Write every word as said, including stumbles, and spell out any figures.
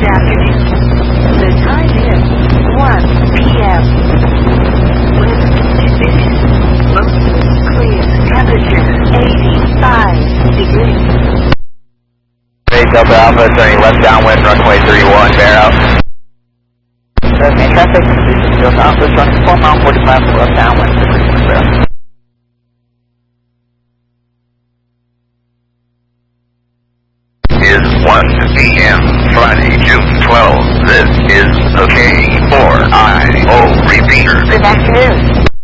afternoon. The time is one p m Wind conditions mostly clear. Temperature eighty-five degrees. Hey, Delta Alpha, turning left downwind, runway three one, bear out. Uh, main traffic, Delta Alpha, running four mile forty-five left downwind, bear out. Is one p m Friday, June twelfth. This is the K four I O repeater. Good afternoon.